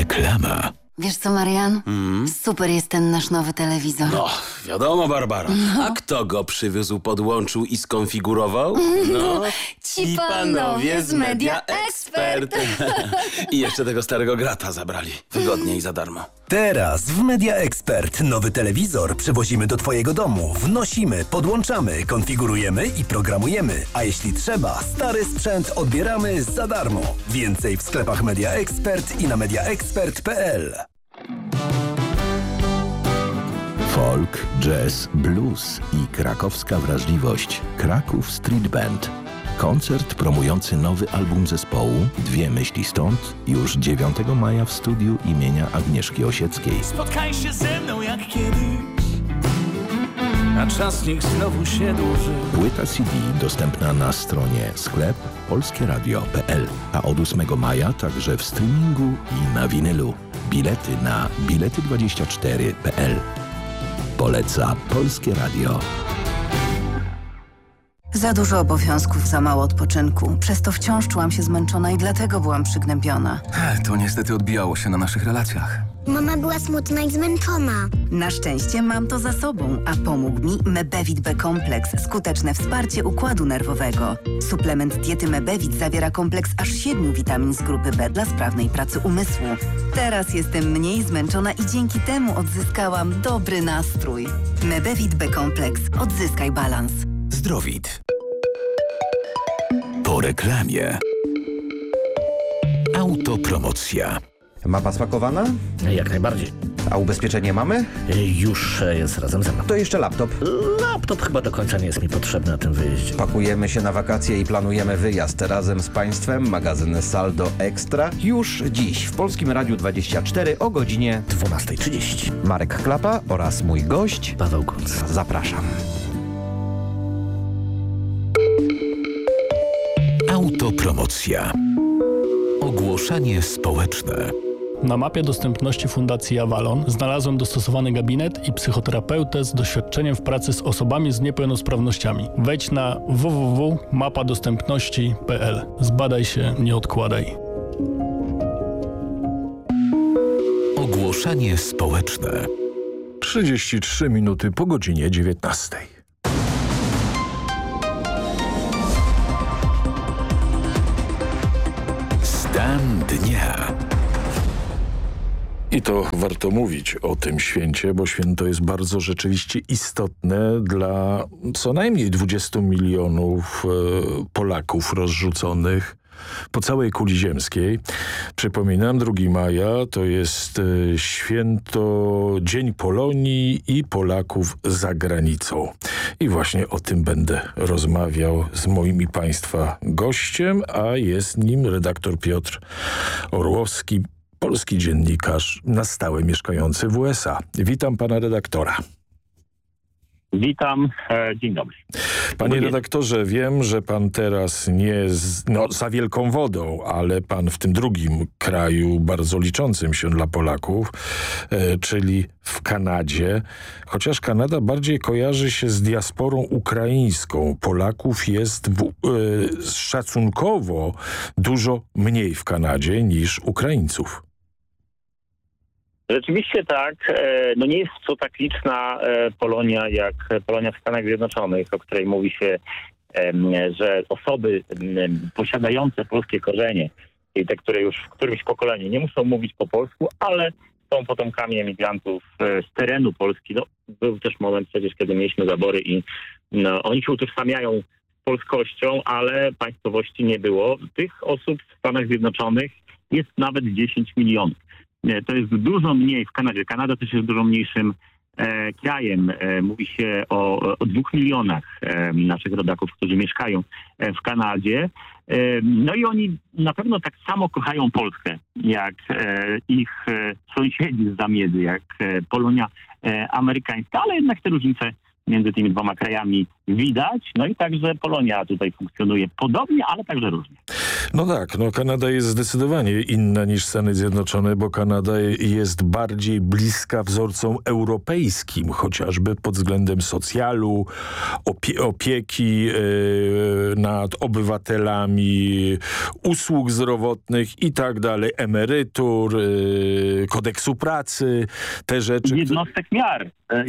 Reklama. Wiesz co, Marian? Super jest ten nasz nowy telewizor. No, wiadomo, Barbara. A kto go przywiózł, podłączył i skonfigurował? No, ci panowie z Media Expert. I jeszcze tego starego grata zabrali. Wygodnie i za darmo. Teraz w Media Expert nowy telewizor przywozimy do Twojego domu. Wnosimy, podłączamy, konfigurujemy i programujemy. A jeśli trzeba, stary sprzęt odbieramy za darmo. Więcej w sklepach Media Expert i na mediaexpert.pl. Folk, jazz, blues i krakowska wrażliwość. Kraków Street Band. Koncert promujący nowy album zespołu Dwie myśli stąd już 9 maja w studiu imienia Agnieszki Osieckiej. Spotkaj się ze mną jak kiedyś, a czas niech znowu się dłuży. Płyta CD dostępna na stronie sklep polskieradio.pl, a od 8 maja także w streamingu i na winylu. Bilety na bilety24.pl. Poleca Polskie Radio. Za dużo obowiązków, za mało odpoczynku. Przez to wciąż czułam się zmęczona i dlatego byłam przygnębiona. To niestety odbijało się na naszych relacjach. Mama była smutna i zmęczona. Na szczęście mam to za sobą, a pomógł mi Mebevit B-kompleks. Skuteczne wsparcie układu nerwowego. Suplement diety Mebevit zawiera kompleks aż 7 witamin z grupy B dla sprawnej pracy umysłu. Teraz jestem mniej zmęczona i dzięki temu odzyskałam dobry nastrój. Mebevit B-kompleks. Odzyskaj balans. Zdrowit. Po reklamie. Autopromocja. Mapa spakowana? Jak najbardziej. A ubezpieczenie mamy? Już jest razem ze mną. To jeszcze laptop. Laptop chyba do końca nie jest mi potrzebny na tym wyjeździe. Pakujemy się na wakacje i planujemy wyjazd razem z Państwem. Magazyn Saldo Ekstra. Już dziś w Polskim Radiu 24 o godzinie 12:30. Marek Klapa oraz mój gość Paweł Kunc. Zapraszam. Autopromocja. Ogłoszenie społeczne. Na mapie dostępności Fundacji Avalon znalazłem dostosowany gabinet i psychoterapeutę z doświadczeniem w pracy z osobami z niepełnosprawnościami. Wejdź na www.mapadostępności.pl. Zbadaj się, nie odkładaj. Ogłoszenie społeczne. 33 minuty po godzinie 19. Stan dnia. I to warto mówić o tym święcie, bo święto jest bardzo rzeczywiście istotne dla co najmniej 20 milionów Polaków rozrzuconych po całej kuli ziemskiej. Przypominam, 2 maja to jest święto Dzień Polonii i Polaków za granicą. I właśnie o tym będę rozmawiał z moim i Państwa gościem, a jest nim redaktor Piotr Orłowski, polski dziennikarz na stałe mieszkający w USA. Witam pana redaktora. Witam, dzień dobry. Panie redaktorze, wiem, że pan teraz nie za wielką wodą, ale pan w tym drugim kraju bardzo liczącym się dla Polaków, czyli w Kanadzie. Chociaż Kanada bardziej kojarzy się z diasporą ukraińską. Polaków jest szacunkowo dużo mniej w Kanadzie niż Ukraińców. Rzeczywiście tak. No nie jest to tak liczna Polonia jak Polonia w Stanach Zjednoczonych, o której mówi się, że osoby posiadające polskie korzenie, czyli te, które już w którymś pokoleniu nie muszą mówić po polsku, ale są potomkami emigrantów z terenu Polski. No, był też moment przecież, kiedy mieliśmy zabory i oni się utożsamiają z polskością, ale państwowości nie było. Tych osób w Stanach Zjednoczonych jest nawet 10 milionów. To jest dużo mniej w Kanadzie. Kanada też jest dużo mniejszym krajem. Mówi się o 2 milionach naszych rodaków, którzy mieszkają w Kanadzie. No i oni na pewno tak samo kochają Polskę, jak ich sąsiedzi z zamiedy, jak Polonia amerykańska, ale jednak te różnice między tymi dwoma krajami widać. No i także Polonia tutaj funkcjonuje podobnie, ale także różnie. No tak, no Kanada jest zdecydowanie inna niż Stany Zjednoczone, bo Kanada jest bardziej bliska wzorcom europejskim, chociażby pod względem socjalu, opieki nad obywatelami, usług zdrowotnych i tak dalej, emerytur, kodeksu pracy, te rzeczy. Jednostek miar.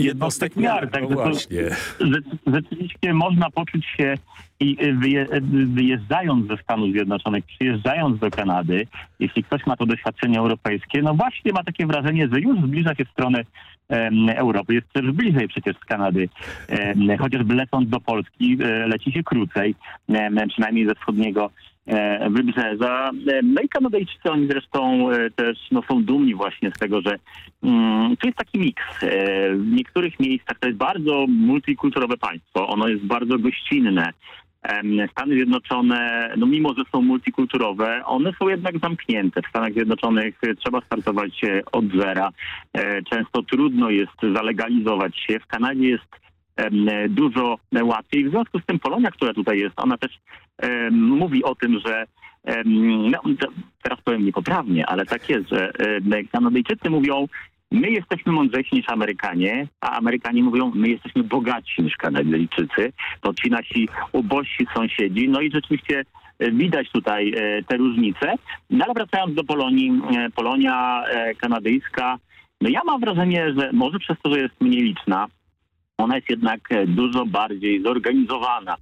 Tak, no właśnie. Rzeczywiście można poczuć się i wyjeżdżając ze Stanów Zjednoczonych, przyjeżdżając do Kanady, jeśli ktoś ma to doświadczenie europejskie, no właśnie ma takie wrażenie, że już zbliża się w stronę Europy. Jest też bliżej przecież z Kanady. Chociażby lecąc do Polski leci się krócej, przynajmniej ze wschodniego wybrzeża. No i Kanadyjczycy, oni zresztą też są dumni właśnie z tego, że to jest taki miks. W niektórych miejscach to jest bardzo multikulturowe państwo. Ono jest bardzo gościnne. Stany Zjednoczone, no mimo że są multikulturowe, one są jednak zamknięte. W Stanach Zjednoczonych trzeba startować od zera. Często trudno jest zalegalizować się. W Kanadzie jest dużo łatwiej. W związku z tym Polonia, która tutaj jest, ona też mówi o tym, że no, teraz powiem niepoprawnie, ale tak jest, że Kanadyjczycy mówią, my jesteśmy mądrzejsi niż Amerykanie, a Amerykanie mówią, my jesteśmy bogatsi niż Kanadyjczycy. To ci nasi ubożsi sąsiedzi. No i rzeczywiście widać tutaj te różnice. No ale wracając do Polonii, Polonia kanadyjska, no ja mam wrażenie, że może przez to, że jest mniej liczna, ona jest jednak dużo bardziej zorganizowana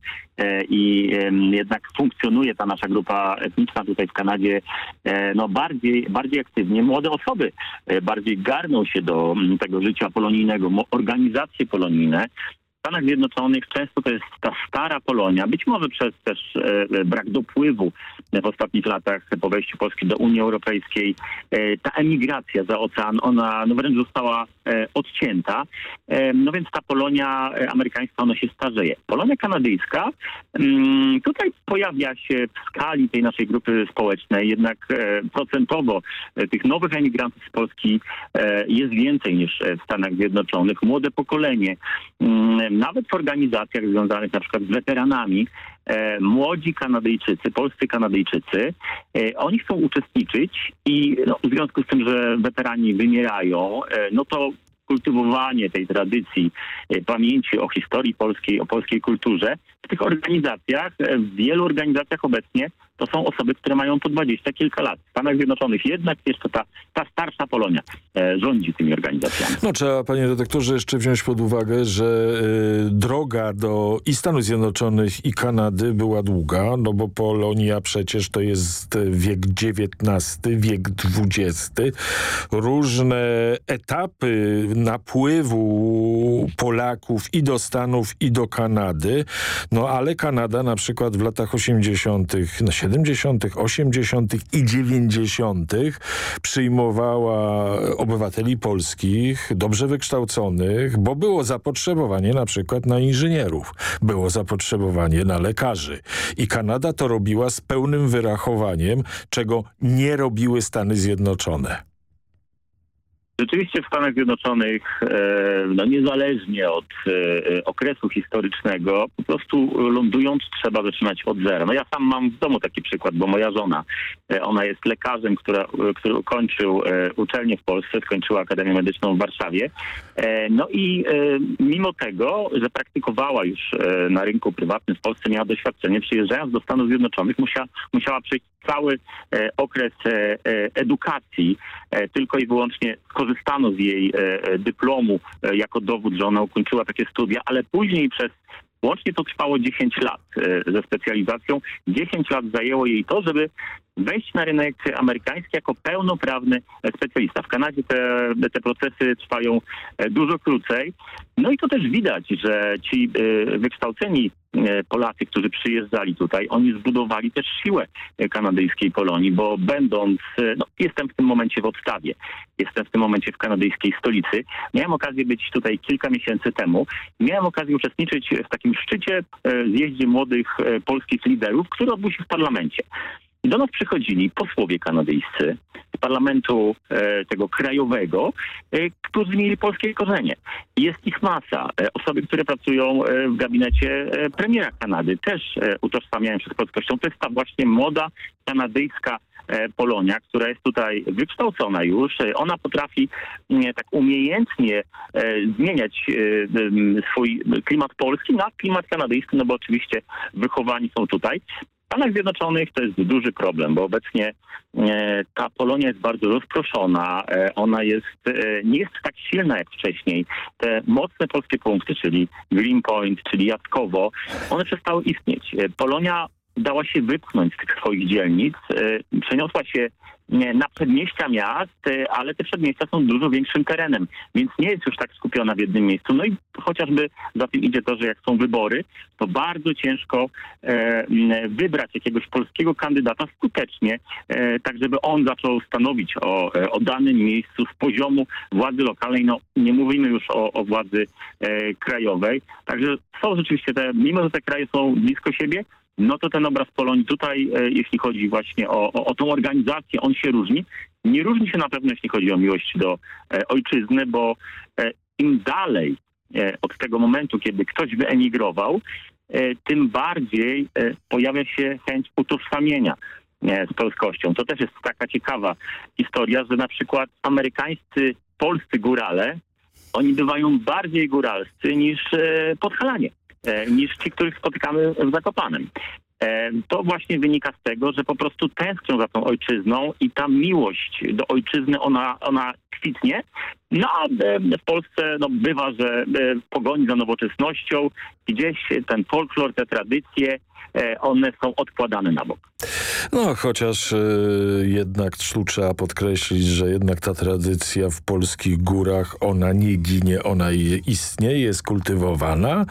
i jednak funkcjonuje ta nasza grupa etniczna tutaj w Kanadzie no bardziej aktywnie. Młode osoby bardziej garną się do tego życia polonijnego, organizacje polonijne. W Stanach Zjednoczonych często to jest ta stara Polonia, być może przez też brak dopływu w ostatnich latach po wejściu Polski do Unii Europejskiej. Ta emigracja za ocean, ona no wręcz została odcięta. No więc ta Polonia amerykańska, ona się starzeje. Polonia kanadyjska tutaj pojawia się w skali tej naszej grupy społecznej, jednak procentowo tych nowych emigrantów z Polski jest więcej niż w Stanach Zjednoczonych. Młode pokolenie, nawet w organizacjach związanych na przykład z weteranami, młodzi Kanadyjczycy, polscy Kanadyjczycy, oni chcą uczestniczyć i no, w związku z tym, że weterani wymierają, no to kultywowanie tej tradycji, pamięci o historii polskiej, o polskiej kulturze w tych organizacjach, w wielu organizacjach obecnie to są osoby, które mają po 20 kilka lat. W Stanach Zjednoczonych jednak jeszcze ta starsza Polonia rządzi tymi organizacjami. No trzeba, panie redaktorze, jeszcze wziąć pod uwagę, że droga do i Stanów Zjednoczonych i Kanady była długa, no bo Polonia przecież to jest wiek XIX, wiek XX. Różne etapy napływu Polaków i do Stanów, i do Kanady. No ale Kanada na przykład w latach 80., 70., 80. i 90. przyjmowała obywateli polskich, dobrze wykształconych, bo było zapotrzebowanie na przykład na inżynierów, było zapotrzebowanie na lekarzy. I Kanada to robiła z pełnym wyrachowaniem, czego nie robiły Stany Zjednoczone. Rzeczywiście w Stanach Zjednoczonych, no niezależnie od okresu historycznego, po prostu lądując trzeba zaczynać od zera. No ja sam mam w domu taki przykład, bo moja żona, ona jest lekarzem, który ukończył uczelnię w Polsce, skończyła Akademię Medyczną w Warszawie. No i mimo tego, że praktykowała już na rynku prywatnym w Polsce, miała doświadczenie, przyjeżdżając do Stanów Zjednoczonych musiała przejść cały okres edukacji, tylko i wyłącznie skorzystano z jej dyplomu jako dowód, że ona ukończyła takie studia, ale później łącznie to trwało 10 lat ze specjalizacją. 10 lat zajęło jej to, żeby wejść na rynek amerykański jako pełnoprawny specjalista. W Kanadzie te procesy trwają dużo krócej. No i to też widać, że ci wykształceni Polacy, którzy przyjeżdżali tutaj, oni zbudowali też siłę kanadyjskiej Polonii, bo będąc, no, jestem w tym momencie w odstawie, jestem w tym momencie w kanadyjskiej stolicy. Miałem okazję być tutaj kilka miesięcy temu. Miałem okazję uczestniczyć w takim szczycie, zjeździe młodych polskich liderów, który odbył się w parlamencie. I do nas przychodzili posłowie kanadyjscy z parlamentu tego krajowego, którzy mieli polskie korzenie. Jest ich masa. Osoby, które pracują w gabinecie premiera Kanady, też utożsamiają się z polskością. To jest ta właśnie młoda kanadyjska Polonia, która jest tutaj wykształcona już. Ona potrafi tak umiejętnie zmieniać swój klimat polski na klimat kanadyjski, no bo oczywiście wychowani są tutaj. W Stanach Zjednoczonych to jest duży problem, bo obecnie ta Polonia jest bardzo rozproszona. Ona nie jest tak silna jak wcześniej. Te mocne polskie punkty, czyli Greenpoint, czyli Jackowo, one przestały istnieć. Polonia dała się wypchnąć z tych swoich dzielnic, przeniosła się na przedmieścia miast, ale te przedmieścia są dużo większym terenem, więc nie jest już tak skupiona w jednym miejscu. No i chociażby za tym idzie to, że jak są wybory, to bardzo ciężko wybrać jakiegoś polskiego kandydata skutecznie, tak żeby on zaczął stanowić o danym miejscu z poziomu władzy lokalnej. No nie mówimy już o władzy krajowej. Także są rzeczywiście mimo że te kraje są blisko siebie, no to ten obraz Polonii tutaj, jeśli chodzi właśnie o tą organizację, on się różni. Nie różni się na pewno, jeśli chodzi o miłość do ojczyzny, bo im dalej od tego momentu, kiedy ktoś wyemigrował, tym bardziej pojawia się chęć utożsamienia z polskością. To też jest taka ciekawa historia, że na przykład polscy górale, oni bywają bardziej góralscy niż Podhalanie, niż ci, których spotykamy w Zakopanem. To właśnie wynika z tego, że po prostu tęsknią za tą ojczyzną i ta miłość do ojczyzny, ona kwitnie. No a w Polsce bywa, że w pogoni za nowoczesnością gdzieś ten folklor, te tradycje, one są odkładane na bok. No, chociaż jednak tu trzeba podkreślić, że jednak ta tradycja w polskich górach, ona nie ginie, ona istnieje, jest kultywowana,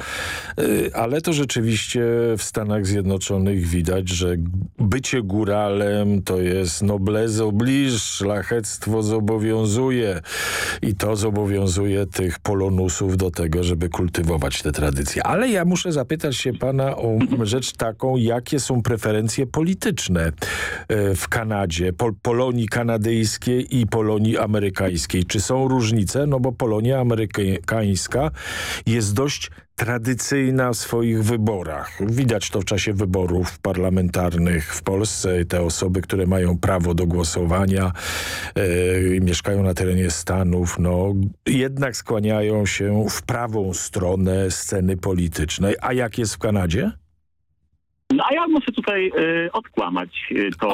ale to rzeczywiście w Stanach Zjednoczonych widać, że bycie góralem to jest noblesse oblige, szlachectwo zobowiązuje i to zobowiązuje tych polonusów do tego, żeby kultywować te tradycje. Ale ja muszę zapytać się pana o rzecz taką, jakie są preferencje polityczne w Kanadzie, Polonii kanadyjskiej i Polonii amerykańskiej. Czy są różnice? No bo Polonia amerykańska jest dość tradycyjna w swoich wyborach. Widać to w czasie wyborów parlamentarnych w Polsce. Te osoby, które mają prawo do głosowania, mieszkają na terenie Stanów, no jednak skłaniają się w prawą stronę sceny politycznej. A jak jest w Kanadzie? No a ja muszę tutaj odkłamać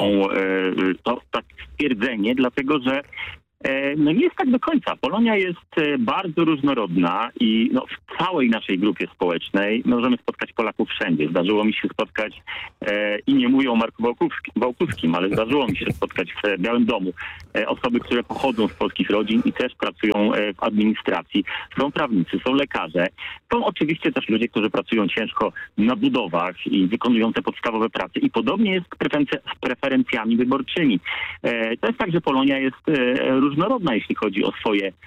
to stwierdzenie, dlatego że no nie jest tak do końca. Polonia jest bardzo różnorodna i w całej naszej grupie społecznej możemy spotkać Polaków wszędzie. Zdarzyło mi się spotkać, i nie mówię o Marku Bałkuskim, ale zdarzyło mi się spotkać w Białym Domu osoby, które pochodzą z polskich rodzin i też pracują w administracji. Są prawnicy, są lekarze. Są oczywiście też ludzie, którzy pracują ciężko na budowach i wykonują te podstawowe prace. I podobnie jest z preferencjami wyborczymi. To jest tak, że Polonia jest różnorodna, jeśli chodzi o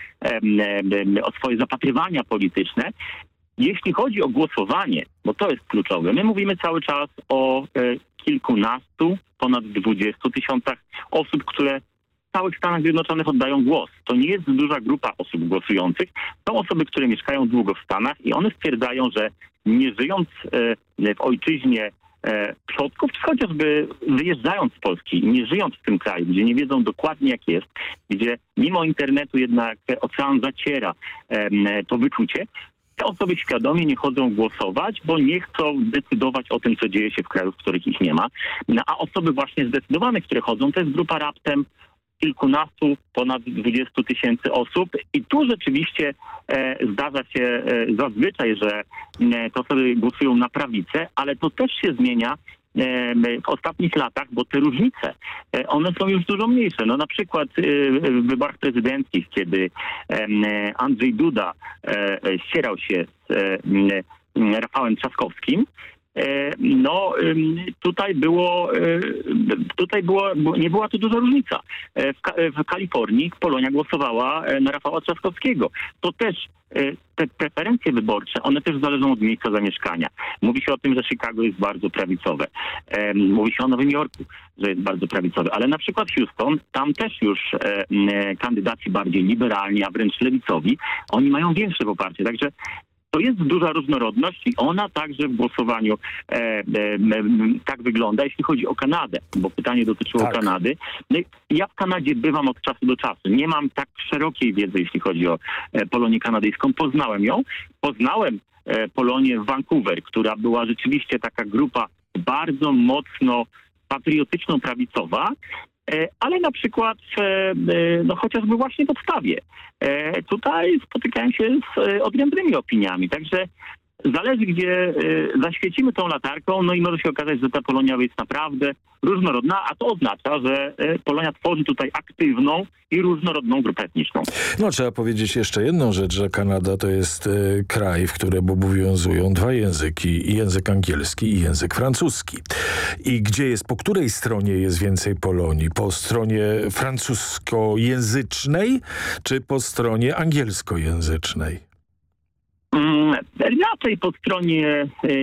swoje zapatrywania polityczne. Jeśli chodzi o głosowanie, bo to jest kluczowe, my mówimy cały czas o kilkunastu, ponad 20 tysiącach osób, które w całych Stanach Zjednoczonych oddają głos. To nie jest duża grupa osób głosujących. Są osoby, które mieszkają długo w Stanach i one stwierdzają, że nie żyjąc w ojczyźnie przodków, czy chociażby wyjeżdżając z Polski, nie żyjąc w tym kraju, gdzie nie wiedzą dokładnie jak jest, gdzie mimo internetu jednak ocean zaciera to wyczucie, te osoby świadomie nie chodzą głosować, bo nie chcą decydować o tym, co dzieje się w krajach, w których ich nie ma. No, a osoby właśnie zdecydowane, które chodzą, to jest grupa raptem kilkunastu, ponad 20 tysięcy osób i tu rzeczywiście zdarza się zazwyczaj, że te osoby głosują na prawicę, ale to też się zmienia w ostatnich latach, bo te różnice, one są już dużo mniejsze. No na przykład w wyborach prezydenckich, kiedy Andrzej Duda ścierał się z Rafałem Trzaskowskim, nie była tu duża różnica. W Kalifornii Polonia głosowała na Rafała Trzaskowskiego. To też te preferencje wyborcze, one też zależą od miejsca zamieszkania. Mówi się o tym, że Chicago jest bardzo prawicowe. Mówi się o Nowym Jorku, że jest bardzo prawicowe. Ale na przykład Houston, tam też już kandydaci bardziej liberalni, a wręcz lewicowi, oni mają większe poparcie. Także to jest duża różnorodność i ona także w głosowaniu tak wygląda, jeśli chodzi o Kanadę, bo pytanie dotyczyło Kanady. No ja w Kanadzie bywam od czasu do czasu. Nie mam tak szerokiej wiedzy, jeśli chodzi o Polonię kanadyjską. Poznałem ją. Poznałem Polonię w Vancouver, która była rzeczywiście taka grupa bardzo mocno patriotyczno-prawicowa, ale na przykład chociażby właśnie w Ottawie. Tutaj spotykałem się z odrębnymi opiniami, także zależy, gdzie zaświecimy tą latarką, no i może się okazać, że ta Polonia jest naprawdę różnorodna, a to oznacza, że Polonia tworzy tutaj aktywną i różnorodną grupę etniczną. No trzeba powiedzieć jeszcze jedną rzecz, że Kanada to jest kraj, w którym obowiązują dwa języki, język angielski i język francuski. I po której stronie jest więcej Polonii? Po stronie francuskojęzycznej czy po stronie angielskojęzycznej? Raczej po stronie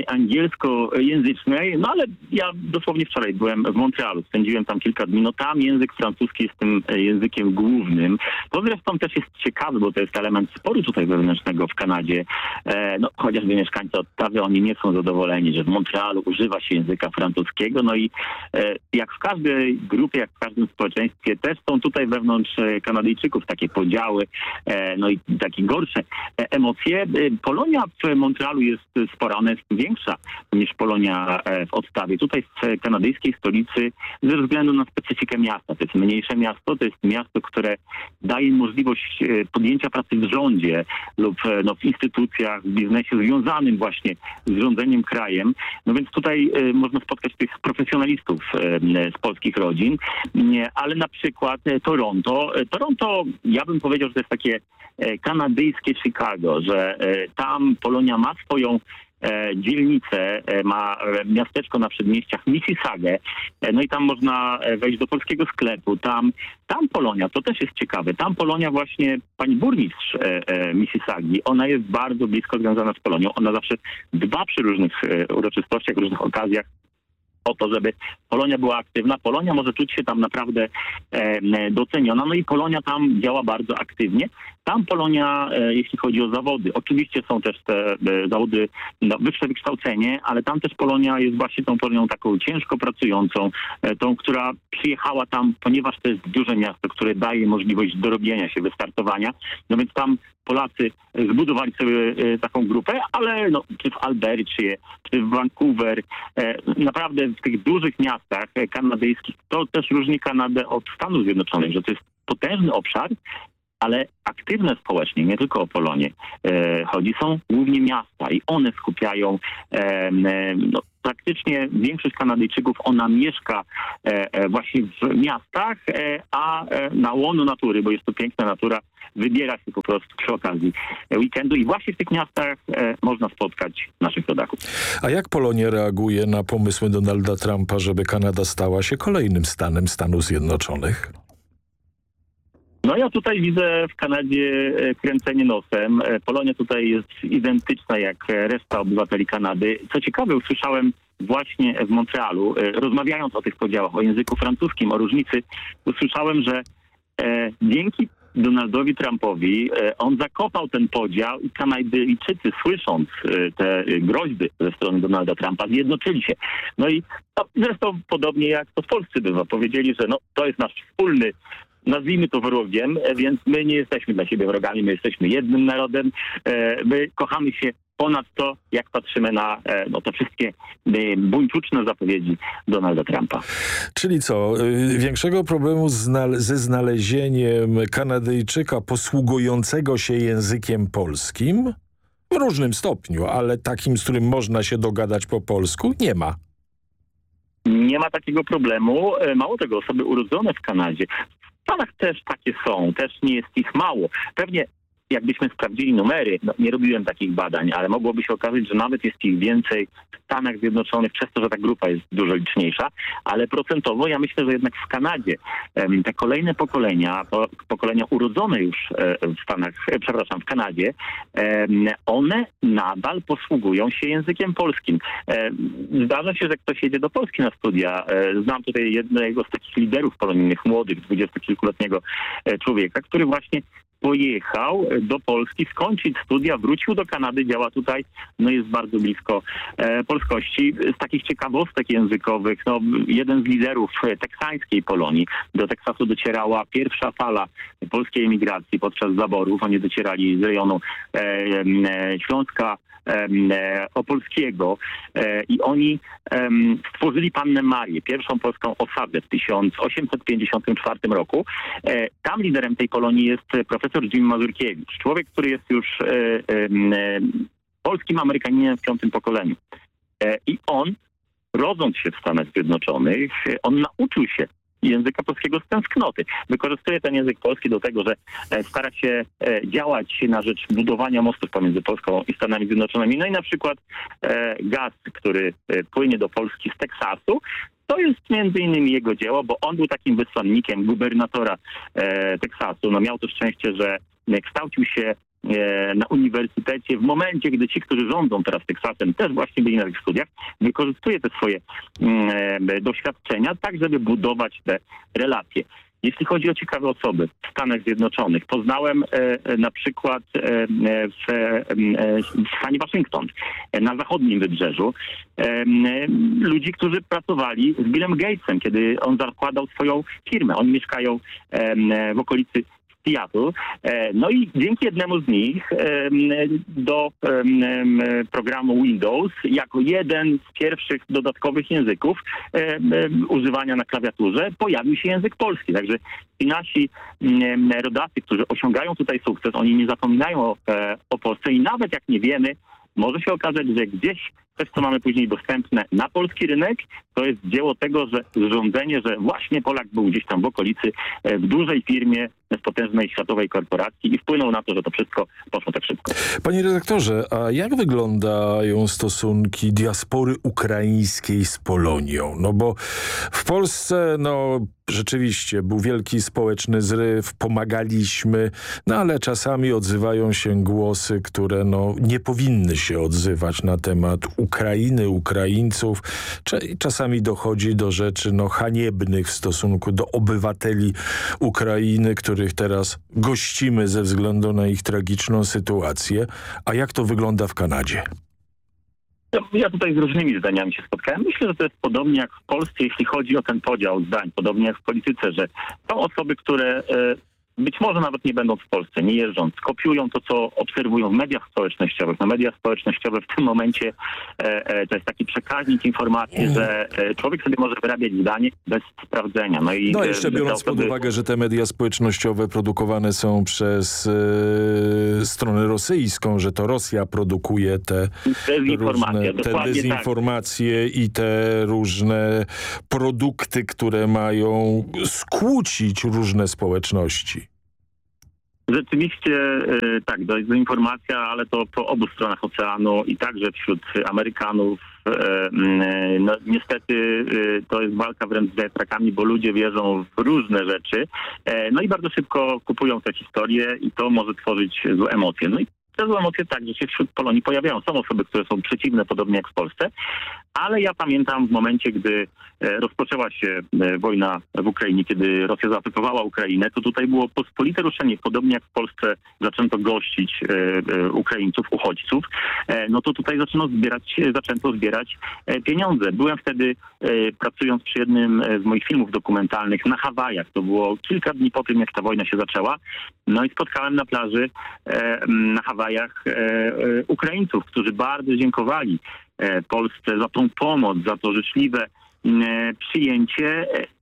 angielskojęzycznej, no ale ja dosłownie wczoraj byłem w Montrealu, spędziłem tam kilka dni, no tam język francuski jest tym językiem głównym. To zresztą też jest ciekawe, bo to jest element sporu tutaj wewnętrznego w Kanadzie. Chociażby mieszkańcy Ottawy, oni nie są zadowoleni, że w Montrealu używa się języka francuskiego, no i jak w każdej grupie, jak w każdym społeczeństwie też są tutaj wewnątrz Kanadyjczyków takie podziały, no i takie gorsze emocje. Polonia w Montrealu jest spora, ona jest większa niż Polonia w Ottawie. Tutaj w kanadyjskiej stolicy ze względu na specyfikę miasta. To jest mniejsze miasto, to jest miasto, które daje możliwość podjęcia pracy w rządzie lub w instytucjach, w biznesie związanym właśnie z rządzeniem krajem. No więc tutaj można spotkać tych profesjonalistów z polskich rodzin, ale na przykład Toronto, ja bym powiedział, że to jest takie kanadyjskie Chicago, że tam Polonia ma swoją dzielnicę, ma miasteczko na przedmieściach Mississauga, no i tam można wejść do polskiego sklepu. Tam Polonia, to też jest ciekawe, tam Polonia właśnie, pani burmistrz Mississaugi, ona jest bardzo blisko związana z Polonią. Ona zawsze dba przy różnych uroczystościach, różnych okazjach o to, żeby Polonia była aktywna. Polonia może czuć się tam naprawdę doceniona, no i Polonia tam działa bardzo aktywnie. Tam Polonia, jeśli chodzi o zawody, oczywiście są też te zawody wyższe wykształcenie, ale tam też Polonia jest właśnie tą Polonią taką ciężko pracującą, tą, która przyjechała tam, ponieważ to jest duże miasto, które daje możliwość dorobienia się, wystartowania. No więc tam Polacy zbudowali sobie taką grupę, ale czy w Albercie, czy w Vancouver, naprawdę w tych dużych miastach kanadyjskich, to też różni Kanadę od Stanów Zjednoczonych, że to jest potężny obszar, ale aktywne społecznie, nie tylko o Polonię chodzi, są głównie miasta i one skupiają praktycznie większość Kanadyjczyków, ona mieszka właśnie w miastach, a na łono natury, bo jest to piękna natura, wybiera się po prostu przy okazji weekendu i właśnie w tych miastach można spotkać naszych rodaków. A jak Polonia reaguje na pomysły Donalda Trumpa, żeby Kanada stała się kolejnym stanem Stanów Zjednoczonych? No ja tutaj widzę w Kanadzie kręcenie nosem. Polonia tutaj jest identyczna jak reszta obywateli Kanady. Co ciekawe, usłyszałem właśnie w Montrealu, rozmawiając o tych podziałach, o języku francuskim, o różnicy, usłyszałem, że dzięki Donaldowi Trumpowi on zakopał ten podział i Kanadyjczycy, słysząc te groźby ze strony Donalda Trumpa, zjednoczyli się. No i zresztą podobnie jak to w Polsce bywa. Powiedzieli, że to jest nasz wspólny, nazwijmy to wrogiem, więc my nie jesteśmy dla siebie wrogami, my jesteśmy jednym narodem, my kochamy się ponad to, jak patrzymy na te wszystkie buńczuczne zapowiedzi Donalda Trumpa. Czyli co, większego problemu ze znalezieniem Kanadyjczyka posługującego się językiem polskim? W różnym stopniu, ale takim, z którym można się dogadać po polsku, nie ma. Nie ma takiego problemu. Mało tego, osoby urodzone w Kanadzie. W Stanach też takie są, też nie jest ich mało. Pewnie jakbyśmy sprawdzili numery, no, nie robiłem takich badań, ale mogłoby się okazać, że nawet jest ich więcej w Stanach Zjednoczonych, przez to, że ta grupa jest dużo liczniejsza, ale procentowo ja myślę, że jednak w Kanadzie te kolejne pokolenia urodzone już w Kanadzie, one nadal posługują się językiem polskim. Zdarza się, że ktoś jedzie do Polski na studia. Znam tutaj jednego z takich liderów polonijnych, młodych, 20-kilkuletniego człowieka, który właśnie pojechał do Polski skończyć studia, wrócił do Kanady, działa tutaj, no jest bardzo blisko polskości. Z takich ciekawostek językowych, no jeden z liderów teksańskiej Polonii, do Teksasu docierała pierwsza fala polskiej emigracji podczas zaborów. Oni docierali z rejonu Śląska Opolskiego i oni stworzyli Pannę Marię, pierwszą polską osadę w 1854 roku. Tam liderem tej Polonii jest profesor Jim Mazurkiewicz, człowiek, który jest już polskim Amerykaninem w 5. pokoleniu. I on, rodząc się w Stanach Zjednoczonych, on nauczył się języka polskiego z tęsknoty. Wykorzystuje ten język polski do tego, że stara się działać na rzecz budowania mostów pomiędzy Polską i Stanami Zjednoczonymi. No i na przykład gaz, który płynie do Polski z Teksasu, to jest między innymi jego dzieło, bo on był takim wysłannikiem gubernatora Teksasu. No miał to szczęście, że kształcił się na uniwersytecie w momencie, gdy ci, którzy rządzą teraz Teksasem, też właśnie byli na tych studiach, wykorzystuje te swoje doświadczenia tak, żeby budować te relacje. Jeśli chodzi o ciekawe osoby w Stanach Zjednoczonych, poznałem na przykład w stanie Waszyngton, na zachodnim wybrzeżu, ludzi, którzy pracowali z Billem Gatesem, kiedy on zakładał swoją firmę. Oni mieszkają w okolicy Seattle. No i dzięki jednemu z nich do programu Windows jako jeden z pierwszych dodatkowych języków używania na klawiaturze pojawił się język polski. Także ci nasi rodacy, którzy osiągają tutaj sukces, oni nie zapominają o Polsce i nawet jak nie wiemy, może się okazać, że gdzieś coś, co mamy później dostępne na polski rynek, to jest dzieło tego, że zrządzenie, że właśnie Polak był gdzieś tam w okolicy, w dużej firmie, w potężnej światowej korporacji i wpłynął na to, że to wszystko poszło tak szybko. Panie redaktorze, a jak wyglądają stosunki diaspory ukraińskiej z Polonią? No bo w Polsce, no rzeczywiście był wielki społeczny zryw, pomagaliśmy, no ale czasami odzywają się głosy, które no nie powinny się odzywać na temat Ukrainy, Ukraińców. Czasami dochodzi do rzeczy no haniebnych w stosunku do obywateli Ukrainy, których teraz gościmy ze względu na ich tragiczną sytuację. A jak to wygląda w Kanadzie? Ja tutaj z różnymi zdaniami się spotkałem. Myślę, że to jest podobnie jak w Polsce, jeśli chodzi o ten podział zdań, podobnie jak w polityce, że są osoby, które być może nawet nie będąc w Polsce, nie jeżdżąc, kopiują to, co obserwują w mediach społecznościowych. No media społecznościowe w tym momencie to jest taki przekaźnik informacji, że człowiek sobie może wyrabiać zdanie bez sprawdzenia. No i jeszcze biorąc pod uwagę, że te media społecznościowe produkowane są przez stronę rosyjską, że to Rosja produkuje te dezinformacje i te różne produkty, które mają skłócić różne społeczności. Rzeczywiście tak, dezinformacja, ale to po obu stronach oceanu i także wśród Amerykanów. No, niestety to jest walka wręcz z wiatrakami, bo ludzie wierzą w różne rzeczy, no i bardzo szybko kupują te historie i to może tworzyć złe emocje. No i te złe emocje także się wśród Polonii pojawiają. Są osoby, które są przeciwne, podobnie jak w Polsce, ale ja pamiętam w momencie, gdy rozpoczęła się wojna w Ukrainie, kiedy Rosja zaatakowała Ukrainę, to tutaj było pospolite ruszenie. Podobnie jak w Polsce zaczęto gościć Ukraińców, uchodźców, no to tutaj zaczęto zbierać pieniądze. Byłem wtedy, pracując przy jednym z moich filmów dokumentalnych na Hawajach. To było kilka dni po tym, jak ta wojna się zaczęła. No i spotkałem na plaży na Hawajach Ukraińców, którzy bardzo dziękowali Polsce za tą pomoc, za to życzliwe przyjęcie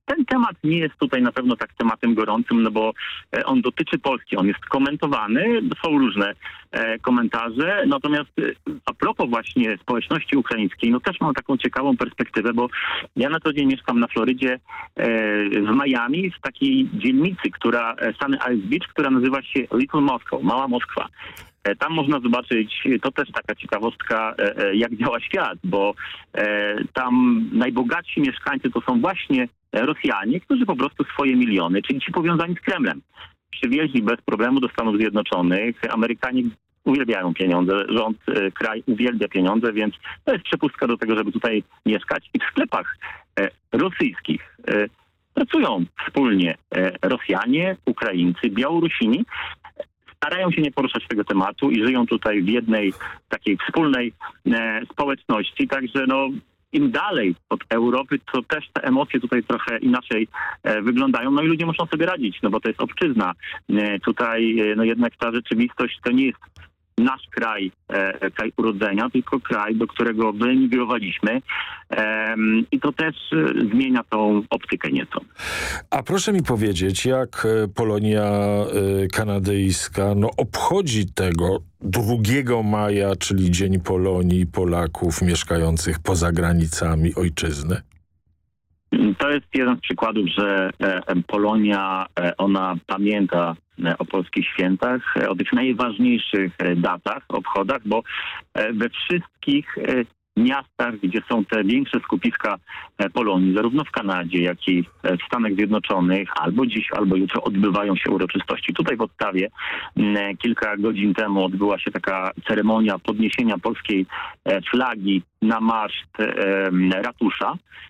ten temat nie jest tutaj na pewno tak tematem gorącym, no bo on dotyczy Polski, on jest komentowany, są różne komentarze, natomiast a propos właśnie społeczności ukraińskiej, no też mam taką ciekawą perspektywę, bo ja na co dzień mieszkam na Florydzie, w Miami, w takiej dzielnicy, Sunny Isles Beach, która nazywa się Little Moscow, Mała Moskwa. Tam można zobaczyć, to też taka ciekawostka, jak działa świat, bo tam najbogatsi mieszkańcy to są właśnie Rosjanie, którzy po prostu swoje miliony, czyli ci powiązani z Kremlem, przywieźli bez problemu do Stanów Zjednoczonych. Amerykanie uwielbiają pieniądze, kraj uwielbia pieniądze, więc to jest przepustka do tego, żeby tutaj mieszkać. I w sklepach rosyjskich pracują wspólnie Rosjanie, Ukraińcy, Białorusini. Starają się nie poruszać tego tematu i żyją tutaj w jednej takiej wspólnej społeczności. Także im dalej od Europy, to też te emocje tutaj trochę inaczej wyglądają. No i ludzie muszą sobie radzić, no bo to jest obczyzna. Tutaj jednak ta rzeczywistość to nie jest nasz kraj urodzenia, tylko kraj, do którego wyemigrowaliśmy i to też zmienia tą optykę nieco. A proszę mi powiedzieć, jak Polonia kanadyjska obchodzi tego 2 maja, czyli Dzień Polonii i Polaków mieszkających poza granicami ojczyzny? To jest jeden z przykładów, że Polonia, ona pamięta o polskich świętach, o tych najważniejszych datach, obchodach, bo we wszystkich miastach, gdzie są te większe skupiska Polonii, zarówno w Kanadzie, jak i w Stanach Zjednoczonych, albo dziś, albo jutro odbywają się uroczystości. Tutaj w Ottawie kilka godzin temu odbyła się taka ceremonia podniesienia polskiej flagi na maszt ratusza.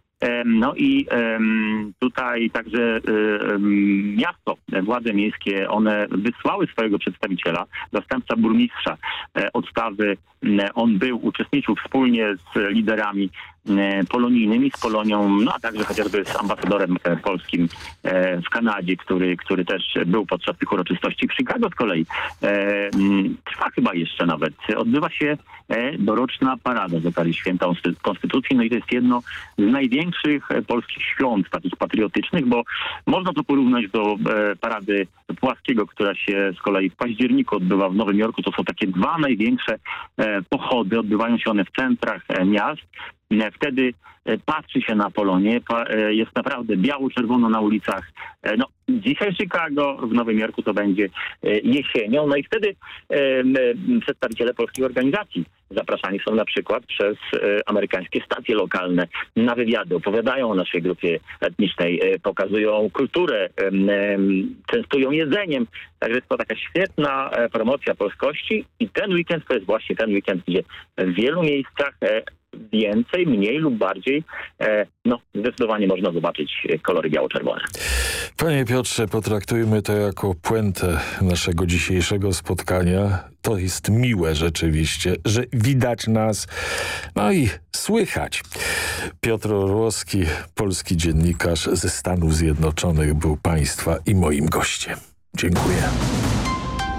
Tutaj także miasto, władze miejskie, one wysłały swojego przedstawiciela, zastępca burmistrza Ottawy. On uczestniczył wspólnie z liderami polonijnymi, z Polonią, a także chociażby z ambasadorem polskim w Kanadzie, który też był podczas tych uroczystości. W Chicago z kolei trwa chyba jeszcze nawet. Odbywa się doroczna parada z okazji Święta Konstytucji. No i to jest jedno z największych polskich świąt, takich patriotycznych, bo można to porównać do parady Płaskiego, która się z kolei w październiku odbywa w Nowym Jorku. To są takie 2 największe pochody. Odbywają się one w centrach miast. Wtedy patrzy się na Polonię, jest naprawdę biało-czerwono na ulicach. Dzisiaj Chicago, w Nowym Jorku to będzie jesienią. No i wtedy przedstawiciele polskich organizacji zapraszani są na przykład przez amerykańskie stacje lokalne na wywiady. Opowiadają o naszej grupie etnicznej, pokazują kulturę, częstują jedzeniem. Także jest to taka świetna promocja polskości i ten weekend to jest właśnie ten weekend, gdzie w wielu miejscach więcej, mniej lub bardziej, zdecydowanie można zobaczyć kolory biało-czerwone. Panie Piotrze, potraktujmy to jako puentę naszego dzisiejszego spotkania. To jest miłe rzeczywiście, że widać nas, i słychać. Piotr Orłowski, polski dziennikarz ze Stanów Zjednoczonych, był Państwa i moim gościem. Dziękuję.